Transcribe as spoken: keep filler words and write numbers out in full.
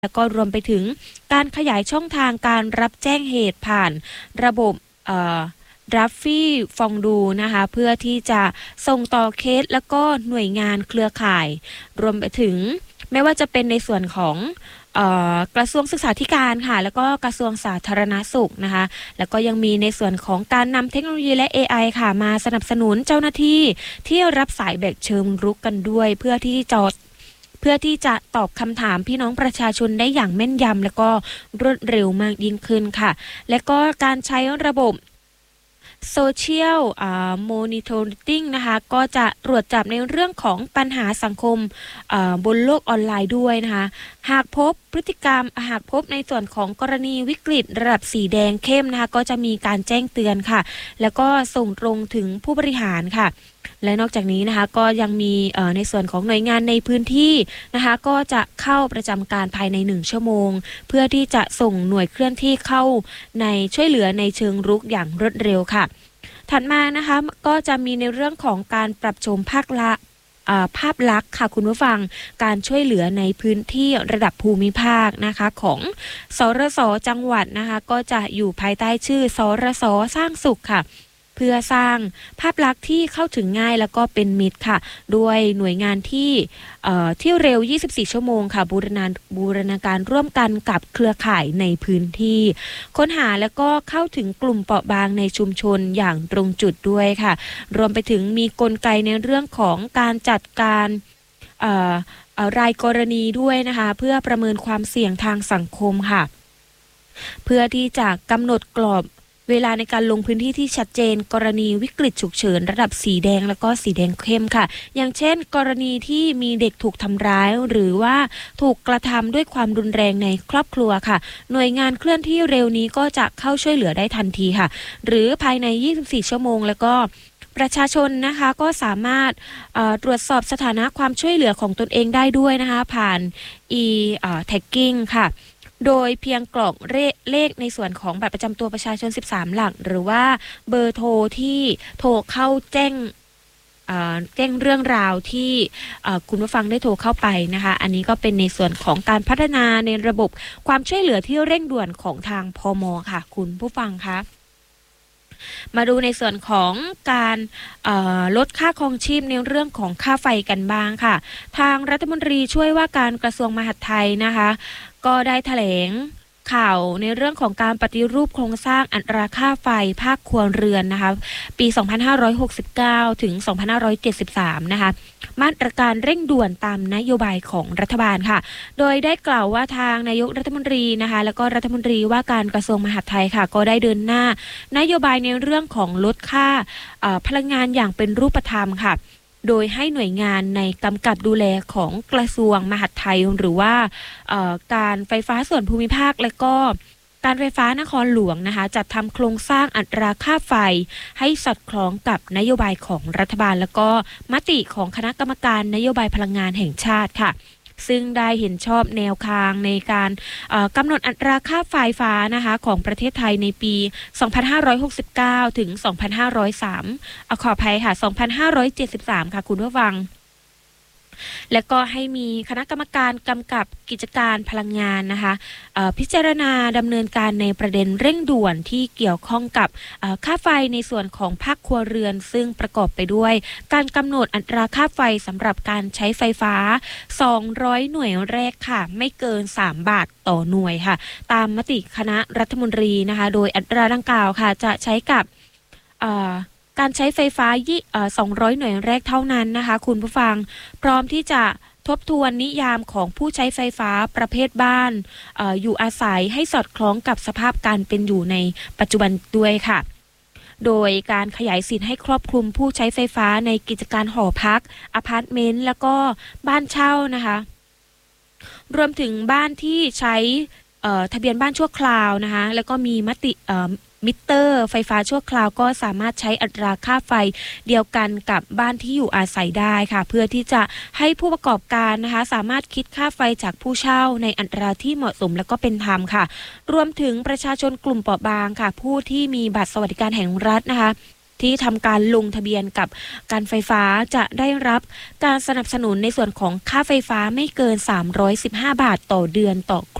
แล้วก็รวมไปถึงการขยายช่องทางการรับแจ้งเหตุผ่านระบบเอ่อดัฟฟี่ฟองดูนะคะเพื่อที่จะส่งต่อเคสแล้วก็หน่วยงานเครือข่ายรวมไปถึงไม่ว่าจะเป็นในส่วนของกระทรวงศึกษาธิการค่ะแล้วก็กระทรวงสาธารณสุขนะคะแล้วก็ยังมีในส่วนของการนำเทคโนโลยีและ เอ ไอ ค่ะมาสนับสนุนเจ้าหน้าที่ที่รับสายแบบเชิงรุกกันด้วยเพื่อที่จะเพื่อที่จะตอบคำถามพี่น้องประชาชนได้อย่างแม่นยำและก็รวดเร็วมากยิ่งขึ้นค่ะและก็การใช้ระบบโซเชียลมอนิเตอร์ติ้งนะคะก็จะตรวจจับในเรื่องของปัญหาสังคมบนโลกออนไลน์ด้วยนะคะหากพบพฤติกรรมหากพบในส่วนของกรณีวิกฤตระดับสีแดงเข้มนะคะก็จะมีการแจ้งเตือนค่ะแล้วก็ส่งตรงถึงผู้บริหารค่ะและนอกจากนี้นะคะก็ยังมีในส่วนของหน่วยงานในพื้นที่นะคะก็จะเข้าประจำการภายในหนึ่งชั่วโมงเพื่อที่จะส่งหน่วยเคลื่อนที่เข้าในช่วยเหลือในเชิงรุกอย่างรวดเร็วค่ะถัดมานะคะก็จะมีในเรื่องของการปรับโฉมภาคละภาพลักษณ์ค่ะคุณผู้ฟังการช่วยเหลือในพื้นที่ระดับภูมิภาคนะคะของสรสจังหวัดนะคะก็จะอยู่ภายใต้ชื่อสรสสร้างสุขค่ะเพื่อสร้างภาพลักษณ์ที่เข้าถึงง่ายแล้วก็เป็นมิตรค่ะด้วยหน่วยงานที่ที่เร็วยี่สิบสี่ชั่วโมงค่ะบูรณาบูรณาการร่วมกันกับเครือข่ายในพื้นที่ค้นหาแล้วก็เข้าถึงกลุ่มเปราะบางในชุมชนอย่างตรงจุดด้วยค่ะรวมไปถึงมีกลไกในเรื่องของการจัดการรายกรณีด้วยนะคะเพื่อประเมินความเสี่ยงทางสังคมค่ะเพื่อที่จะกำหนดกรอบเวลาในการลงพื้นที่ที่ชัดเจนกรณีวิกฤตฉุกเฉินระดับสีแดงแล้วก็สีแดงเข้มค่ะอย่างเช่นกรณีที่มีเด็กถูกทำร้ายหรือว่าถูกกระทำด้วยความรุนแรงในครอบครัวค่ะหน่วยงานเคลื่อนที่เร็วนี้ก็จะเข้าช่วยเหลือได้ทันทีค่ะหรือภายในยี่สิบสี่ชั่วโมงแล้วก็ประชาชนนะคะก็สามารถตรวจสอบสถานะความช่วยเหลือของตนเองได้ด้วยนะคะผ่าน e-tagging ค่ะโดยเพียงกรอกเลขในส่วนของบัตรประจำตัวประชาชนสิบสามหลักหรือว่าเบอร์โทรที่โทรเข้าแจ้งแจ้งเรื่องราวที่คุณผู้ฟังได้โทรเข้าไปนะคะอันนี้ก็เป็นในส่วนของการพัฒนาในระบบความช่วยเหลือที่เร่งด่วนของทางพม.ค่ะคุณผู้ฟังคะมาดูในส่วนของการลดค่าครองชีพในเรื่องของค่าไฟกันบ้างค่ะทางรัฐมนตรีช่วยว่าการกระทรวงมหาดไทยนะคะก็ได้แถลงข่าวในเรื่องของการปฏิรูปโครงสร้างอัตราค่าไฟภาคครัวเรือนนะคะปีสองพันห้าร้อยหกสิบเก้าถึงสองพันห้าร้อยเจ็ดสิบสามนะคะมาตรการเร่งด่วนตามนโยบายของรัฐบาลค่ะโดยได้กล่าวว่าทางนายกรัฐมนตรีนะคะแล้วก็รัฐมนตรีว่าการกระทรวงมหาดไทยค่ะก็ได้เดินหน้านโยบายในเรื่องของลดค่าพลังงานอย่างเป็นรูปธรรมค่ะโดยให้หน่วยงานในกำกับดูแลของกระทรวงมหาดไทยหรือว่าการไฟฟ้าส่วนภูมิภาคและก็การไฟฟ้านครหลวงนะคะจัดทำโครงสร้างอัตราค่าไฟให้สอดคล้องกับนโยบายของรัฐบาลและก็มติของคณะกรรมการนโยบายพลังงานแห่งชาติค่ะซึ่งได้เห็นชอบแนวทางในการกำหนดอัตราค่าไฟฟ้านะคะของประเทศไทยในปีสองพันห้าร้อยหกสิบเก้าถึงสองพันห้าร้อยสามเอาขออภัยค่ะสองพันห้าร้อยเจ็ดสิบสามค่ะคุณผู้ฟังและก็ให้มีคณะกรรมการกำกับกิจการพลังงานนะคะพิจารณาดำเนินการในประเด็นเร่งด่วนที่เกี่ยวข้องกับค่าไฟในส่วนของภาคครัวเรือนซึ่งประกอบไปด้วยการกำหนดอัตราค่าไฟสำหรับการใช้ไฟฟ้าสองร้อยหน่วยแรกค่ะไม่เกินสามบาทต่อหน่วยค่ะตามมติคณะรัฐมนตรีนะคะโดยอัตราดังกล่าวค่ะจะใช้กับการใช้ไฟฟ้าสองร้อยหน่วยแรกเท่านั้นนะคะคุณผู้ฟังพร้อมที่จะทบทวนนิยามของผู้ใช้ไฟฟ้าประเภทบ้าน อ, อยู่อาศัยให้สอดคล้องกับสภาพการเป็นอยู่ในปัจจุบันด้วยค่ะโดยการขยายสิทธิ์ให้ครอบคลุมผู้ใช้ไฟฟ้าในกิจการหอพักอพาร์ตเมนต์แล้วก็บ้านเช่านะคะรวมถึงบ้านที่ใช้ทะเบียนบ้านชั่วคราวนะคะแล้วก็มีมติมิเตอร์ไฟฟ้าชั่วคราวก็สามารถใช้อัตราค่าไฟเดียวกันกับบ้านที่อยู่อาศัยได้ค่ะเพื่อที่จะให้ผู้ประกอบการนะคะสามารถคิดค่าไฟจากผู้เช่าในอัตราที่เหมาะสมและก็เป็นธรรมค่ะรวมถึงประชาชนกลุ่มเปราะบางค่ะผู้ที่มีบัตรสวัสดิการแห่งรัฐนะคะที่ทำการลงทะเบียนกับการไฟฟ้าจะได้รับการสนับสนุนในส่วนของค่าไฟฟ้าไม่เกินสามร้อยสิบห้าบาทต่อเดือนต่อ